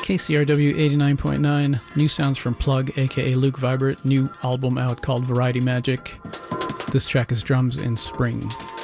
KCRW 89.9, new sounds from Plug, aka Luke Vibert, new album out called Variety Magic. This track is Drums in Spring.